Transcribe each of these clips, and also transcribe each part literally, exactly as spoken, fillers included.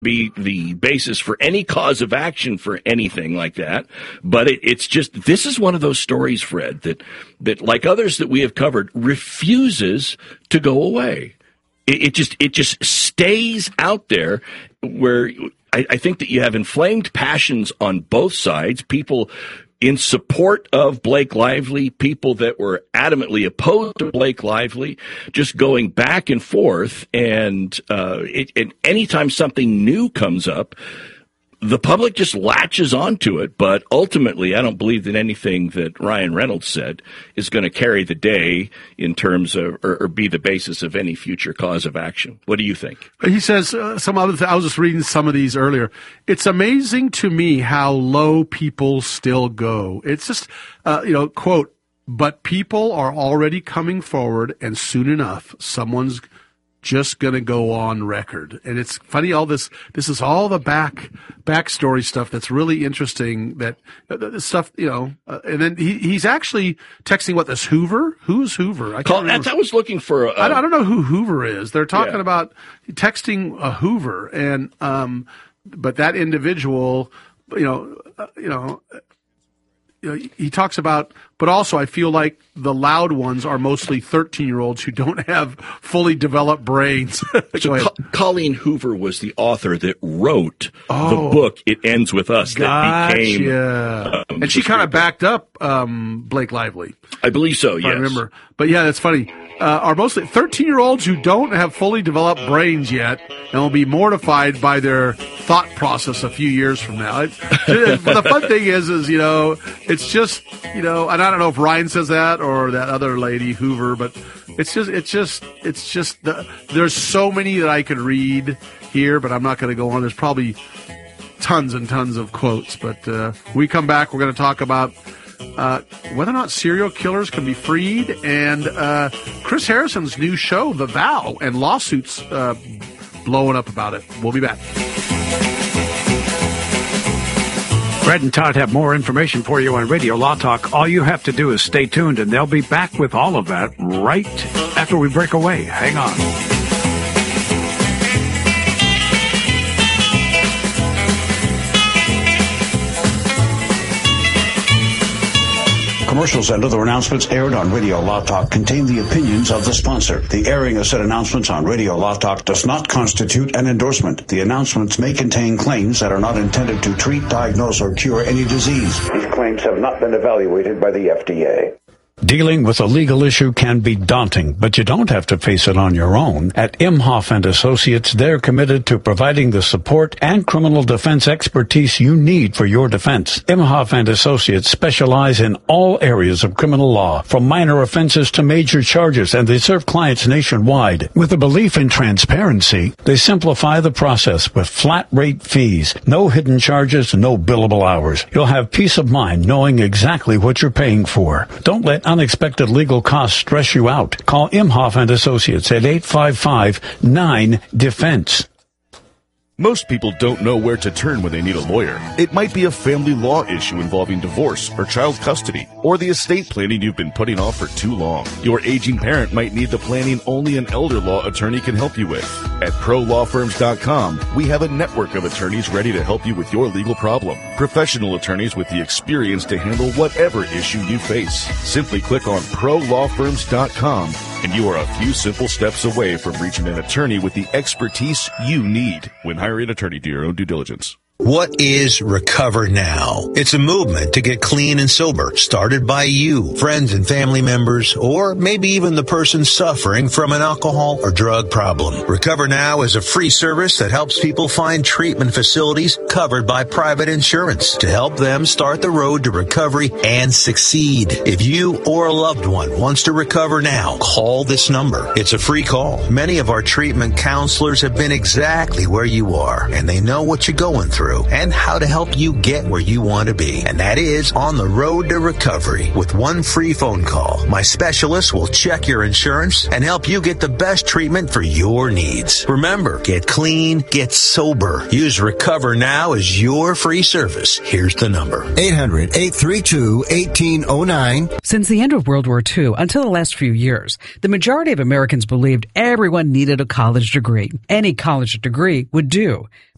be the basis for any cause of action for anything like that. But it, it's just, this is one of those stories, Fred, that, that like others that we have covered, refuses to go away. It, it just, it just stays out there where I, I think that you have inflamed passions on both sides. People in support of Blake Lively, people that were adamantly opposed to Blake Lively, just going back and forth. And, uh, it, and anytime something new comes up, the public just latches onto it. But ultimately, I don't believe that anything that Ryan Reynolds said is going to carry the day in terms of, or, or be the basis of any future cause of action. What do you think? He says, uh, some other th- I was just reading some of these earlier. It's amazing to me how low people still go. It's just, uh, you know, quote, but people are already coming forward, and soon enough, someone's just going to go on record. And it's funny, all this, this is all the back, backstory stuff that's really interesting, that uh, the stuff, you know, uh, and then he, he's actually texting what, this Hoover? Who's Hoover? I, Call, I was looking for a, I, I don't know who Hoover is. They're talking yeah. about texting a Hoover, and, um, but that individual, you know, uh, you know, you know, he talks about, but also I feel like the loud ones are mostly thirteen-year-olds who don't have fully developed brains. So Co- Colleen Hoover was the author that wrote oh, the book "It Ends with Us" gotcha. that became, um, and she kind of backed up um, Blake Lively. I believe so. Yes, I remember. But yeah, that's funny. Uh, are mostly thirteen-year-olds who don't have fully developed brains yet, and will be mortified by their thought process a few years from now. It, the fun thing is, is you know, it's just, you know, and I don't know if Ryan says that or that other lady Hoover, but it's just, it's just, it's just. The, there's so many that I could read here, but I'm not going to go on. There's probably tons and tons of quotes. But uh, we come back, we're going to talk about Uh, whether or not serial killers can be freed, and uh, Chris Harrison's new show, The Vow, and lawsuits uh, blowing up about it. We'll be back. Fred and Todd have more information for you on Radio Law Talk. All you have to do is stay tuned, and they'll be back with all of that right after we break away. Hang on. Commercials and other announcements aired on Radio Law Talk contain the opinions of the sponsor. The airing of said announcements on Radio Law Talk does not constitute an endorsement. The announcements may contain claims that are not intended to treat, diagnose, or cure any disease. These claims have not been evaluated by the F D A. Dealing with a legal issue can be daunting, but you don't have to face it on your own. At Imhoff and Associates, they're committed to providing the support and criminal defense expertise you need for your defense. Imhoff and Associates specialize in all areas of criminal law, from minor offenses to major charges, and they serve clients nationwide. With a belief in transparency, they simplify the process with flat rate fees, no hidden charges, no billable hours. You'll have peace of mind knowing exactly what you're paying for. Don't let unexpected legal costs stress you out. Call Imhoff and Associates at eight five five nine defense. Most people don't know where to turn when they need a lawyer. It might be a family law issue involving divorce or child custody, or the estate planning you've been putting off for too long. Your aging parent might need the planning only an elder law attorney can help you with. At pro law firms dot com, we have a network of attorneys ready to help you with your legal problem. Professional attorneys with the experience to handle whatever issue you face. Simply click on pro law firms dot com, and you are a few simple steps away from reaching an attorney with the expertise you need when hiring an attorney. Do your own due diligence. What is Recover Now? It's a movement to get clean and sober, started by you, friends and family members, or maybe even the person suffering from an alcohol or drug problem. Recover Now is a free service that helps people find treatment facilities covered by private insurance to help them start the road to recovery and succeed. If you or a loved one wants to recover now, call this number. It's a free call. Many of our treatment counselors have been exactly where you are, and they know what you're going through and how to help you get where you want to be. And that is on the road to recovery. With one free phone call, my specialist will check your insurance and help you get the best treatment for your needs. Remember, get clean, get sober. Use Recover Now as your free service. Here's the number. eight hundred, eight three two, one eight zero nine. Since the end of World War Two until the last few years, the majority of Americans believed everyone needed a college degree. Any college degree would do.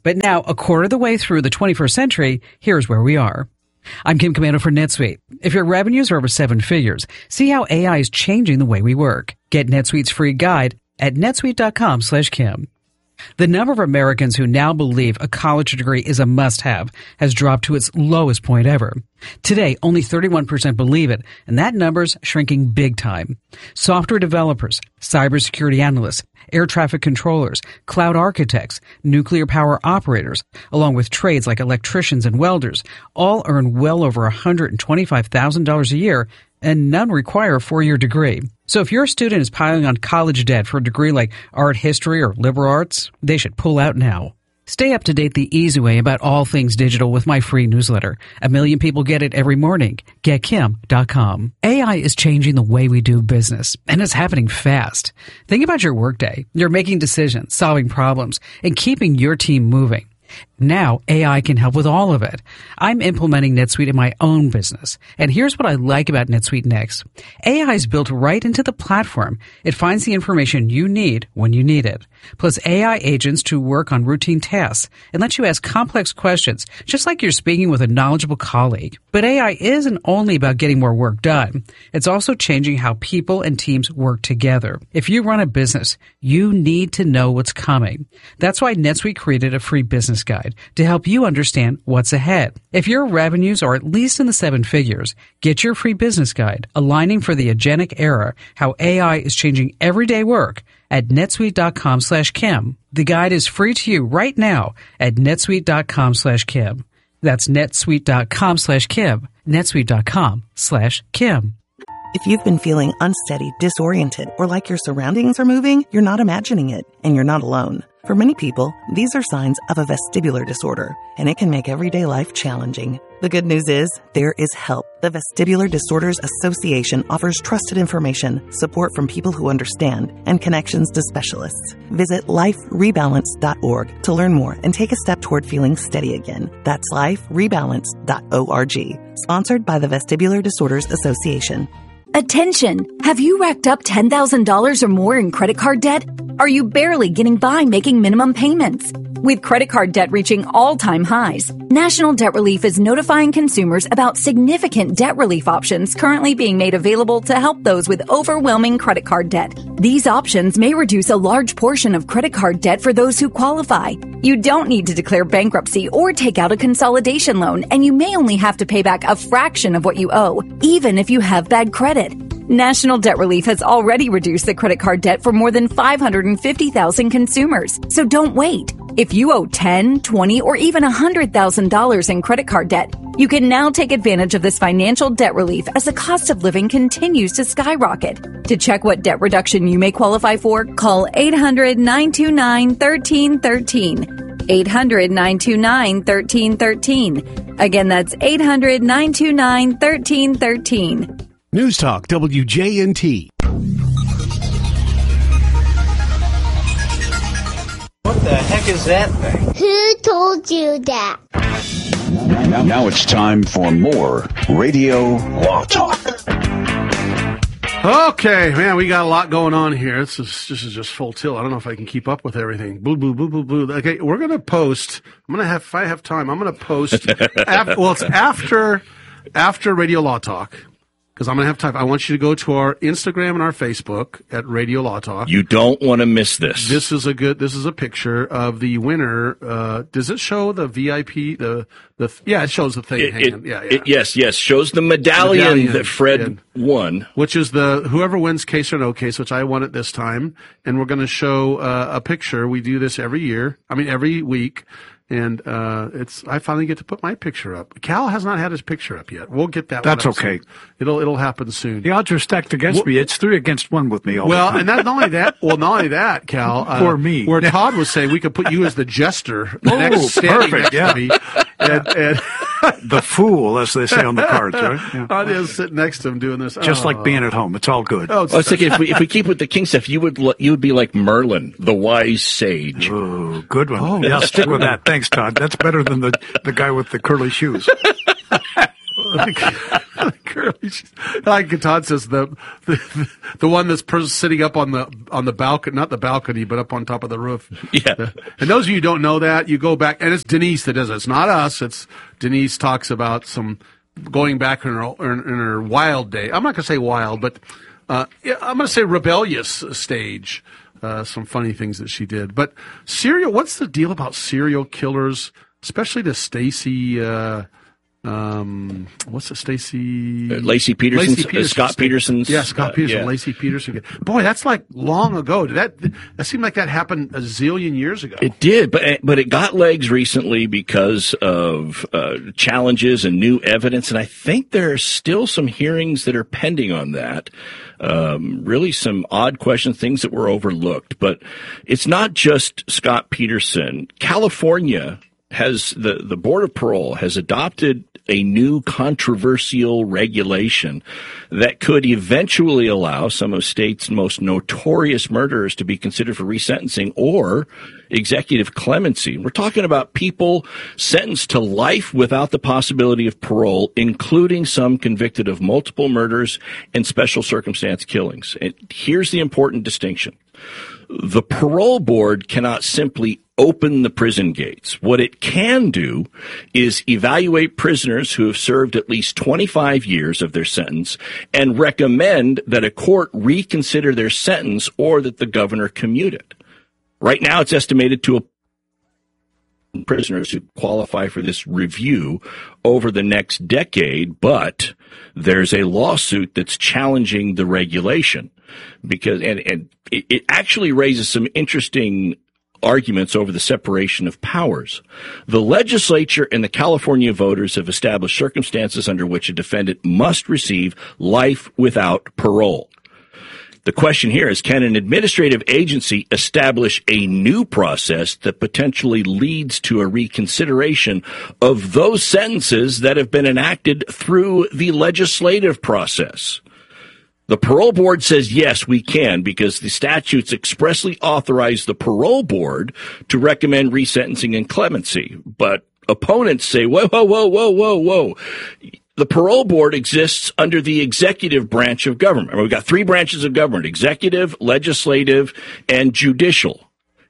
But now, a quarter of the way through the twenty-first century, here's where we are. I'm Kim Komando for NetSuite. If your revenues are over seven figures, see how A I is changing the way we work. Get NetSuite's free guide at netsuite.com slash Kim. The number of Americans who now believe a college degree is a must-have has dropped to its lowest point ever. Today, only thirty-one percent believe it, and that number's shrinking big time. Software developers, cybersecurity analysts, air traffic controllers, cloud architects, nuclear power operators, along with trades like electricians and welders, all earn well over one hundred twenty-five thousand dollars a year, and none require a four-year degree. So if your student is piling on college debt for a degree like art history or liberal arts, they should pull out now. Stay up to date the easy way about all things digital with my free newsletter. A million people get it every morning. get kim dot com. A I is changing the way we do business, and it's happening fast. Think about your workday. You're making decisions, solving problems, and keeping your team moving. Now, A I can help with all of it. I'm implementing NetSuite in my own business. And here's what I like about NetSuite Next. A I is built right into the platform. It finds the information you need when you need it. Plus A I agents to work on routine tasks and let you ask complex questions, just like you're speaking with a knowledgeable colleague. But A I isn't only about getting more work done. It's also changing how people and teams work together. If you run a business, you need to know what's coming. That's why NetSuite created a free business guide to help you understand what's ahead. If your revenues are at least in the seven figures, get your free business guide, Aligning for the Agentic Era, How A I is Changing Everyday Work, at netsuite.com slash Kim. The guide is free to you right now at netsuite.com slash Kim. That's netsuite.com slash Kim. netsuite.com slash Kim. If you've been feeling unsteady, disoriented, or like your surroundings are moving, you're not imagining it, and you're not alone. For many people, these are signs of a vestibular disorder, and it can make everyday life challenging. The good news is, there is help. The Vestibular Disorders Association offers trusted information, support from people who understand, and connections to specialists. Visit life rebalance dot org to learn more and take a step toward feeling steady again. That's life rebalance dot org. Sponsored by the Vestibular Disorders Association. Attention! Have you racked up ten thousand dollars or more in credit card debt? Are you barely getting by making minimum payments? With credit card debt reaching all-time highs, National Debt Relief is notifying consumers about significant debt relief options currently being made available to help those with overwhelming credit card debt. These options may reduce a large portion of credit card debt for those who qualify. You don't need to declare bankruptcy or take out a consolidation loan, and you may only have to pay back a fraction of what you owe, even if you have bad credit. National Debt Relief has already reduced the credit card debt for more than five hundred fifty thousand consumers. So don't wait. If you owe ten, twenty, or even one hundred thousand dollars in credit card debt, you can now take advantage of this financial debt relief as the cost of living continues to skyrocket. To check what debt reduction you may qualify for, call eight hundred, nine two nine, one three one three. eight hundred, nine two nine, one three one three. Again, that's eight hundred, nine two nine, one three one three. News Talk W J N T. What the heck is that thing? Who told you that? Now, now it's time for more Radio Law Talk. Okay, man, we got a lot going on here. This is this is just full tilt. I don't know if I can keep up with everything. Boo, boo, boo, boo, boo. Okay, we're gonna post. I'm gonna have if I have time. I'm gonna post. after, well, it's after after Radio Law Talk. Because I'm going to have time. I want you to go to our Instagram and our Facebook at Radio Law Talk. You don't want to miss this. This is a good. This is a picture of the winner. Uh, does it show the V I P? The the yeah, it shows the thing it, hanging. It, yeah, yeah. It, yes, yes, shows the medallion, medallion that Fred yeah. won, which is the whoever wins case or no case, which I won it this time. And we're going to show uh, a picture. We do this every year. I mean, every week. And uh, it's I finally get to put my picture up. Cal has not had his picture up yet. We'll get that. That's one up okay. Soon. It'll it'll happen soon. The odds are stacked against well, me. It's three against one with me. All well, the time. and that, not only that. Well, not only that, Cal. Uh, For me, where Todd was saying we could put you as the jester. The oh, next perfect. Next Yeah. To me, and, and the fool, as they say on the cards, right? Yeah. Todd is sitting next to him doing this. Just oh. like being at home. It's all good. Oh, I was thinking if we, if we keep with the king stuff, you would you would be like Merlin, the wise sage. Oh, good one. Oh, yeah, stick with that. Thanks, Todd. That's better than the, the guy with the curly shoes. the curly, like Todd says, the, the the one that's sitting up on the on the balcony, not the balcony, but up on top of the roof. Yeah. And those of you who don't know that, you go back, and it's Denise that does it. It's not us. It's Denise talks about some going back in her in, in her wild day. I'm not going to say wild, but uh, yeah, I'm going to say rebellious stage. Uh, some funny things that she did. But serial, what's the deal about serial killers, especially to Stacy, uh, um, what's it, Stacy? Uh, Lacey Peterson, Lacey Peterson. Uh, Scott Peterson's. Yeah, Scott uh, Peterson, yeah. Lacey Peterson. Boy, that's like long ago. Did that, that seemed like that happened a zillion years ago. It did, but but it got legs recently because of uh, challenges and new evidence, and I think there are still some hearings that are pending on that. Um, really some odd questions, things that were overlooked. But it's not just Scott Peterson. California has, the, the Board of Parole has adopted a new controversial regulation that could eventually allow some of state's most notorious murderers to be considered for resentencing or executive clemency. We're talking about people sentenced to life without the possibility of parole, including some convicted of multiple murders and special circumstance killings. And here's the important distinction. The parole board cannot simply open the prison gates. What it can do is evaluate prisoners who have served at least twenty-five years of their sentence and recommend that a court reconsider their sentence or that the governor commute it. Right now, it's estimated to prisoners who qualify for this review over the next decade, but there's a lawsuit that's challenging the regulation because, and, and it, it actually raises some interesting arguments over the separation of powers. The legislature and the California voters have established circumstances under which a defendant must receive life without parole. The question here is, can an administrative agency establish a new process that potentially leads to a reconsideration of those sentences that have been enacted through the legislative process? The parole board says, yes, we can, because the statutes expressly authorize the parole board to recommend resentencing and clemency. But opponents say, whoa, whoa, whoa, whoa, whoa, whoa. The parole board exists under the executive branch of government. We've got three branches of government: executive, legislative, and judicial.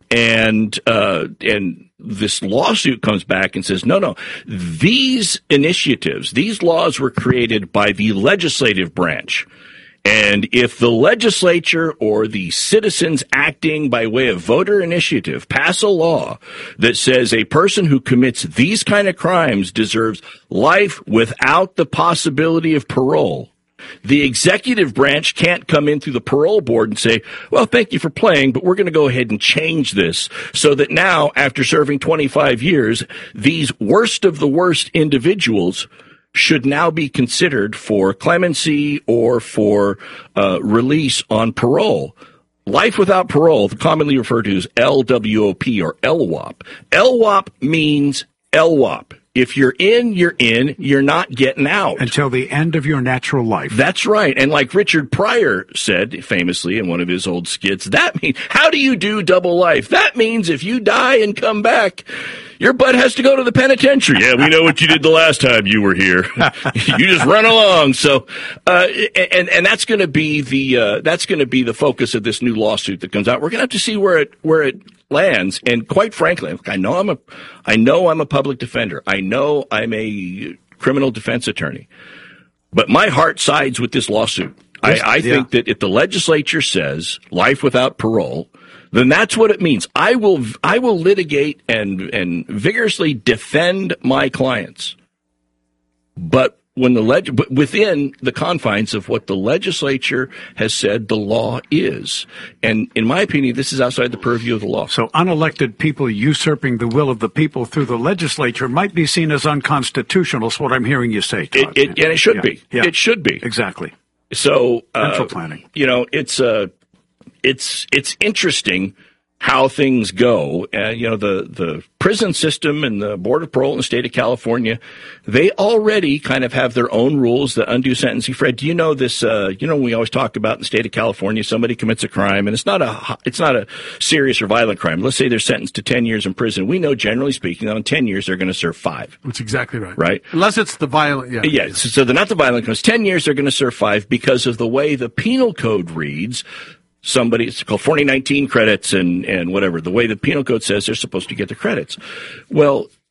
And uh, and this lawsuit comes back and says, no, no, these initiatives, these laws were created by the legislative branch. And if the legislature or the citizens acting by way of voter initiative pass a law that says a person who commits these kind of crimes deserves life without the possibility of parole, the executive branch can't come in through the parole board and say, well, thank you for playing, but we're going to go ahead and change this so that now, after serving twenty-five years, these worst of the worst individuals should now be considered for clemency or for uh, release on parole. Life without parole, commonly referred to as L W O P or L W O P. L W O P means L W O P. If you're in, you're in, you're not getting out. Until the end of your natural life. That's right. And like Richard Pryor said famously in one of his old skits, that means, how do you do double life? That means if you die and come back, your butt has to go to the penitentiary. Yeah, we know what you did the last time you were here. You just run along. So, uh, and, and that's going to be the, uh, that's going to be the focus of this new lawsuit that comes out. We're going to have to see where it, where it lands. And quite frankly, I know I'm a, I know I'm a public defender. I know I'm a criminal defense attorney, but my heart sides with this lawsuit. I, I yeah. think that if the legislature says life without parole, then that's what it means. I will, I will litigate and, and vigorously defend my clients. But when the leg, but within the confines of what the legislature has said the law is. And in my opinion, this is outside the purview of the law. So unelected people usurping the will of the people through the legislature might be seen as unconstitutional, is what I'm hearing you say, Todd. It, it, and it should yeah. be. Yeah. It should be. Exactly. So, uh, Central planning. You know, it's, uh, it's, it's interesting how things go. Uh, you know, the, the prison system and the Board of Parole in the state of California, they already kind of have their own rules that undo sentencing. Fred, do you know this, uh, you know, we always talk about in the state of California, somebody commits a crime and it's not a, it's not a serious or violent crime. Let's say they're sentenced to ten years in prison. We know, generally speaking, that on ten years, they're going to serve five. That's exactly right. Right? Unless it's the violent, yeah. Yeah, so, so they're not the violent crimes. ten years, they're going to serve five because of the way the penal code reads. Somebody, it's called forty nineteen credits and, and whatever. The way the penal code says they're supposed to get the credits. Well,